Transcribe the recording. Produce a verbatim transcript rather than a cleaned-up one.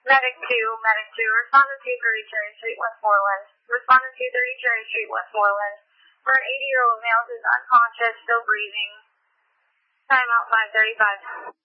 Medic two, Medic two, respond to two thirty Cherry Street, Westmoreland. Respond to two thirty Cherry Street, Westmoreland. For an eighty-year-old male who's unconscious, still breathing. Timeout five thirty-five.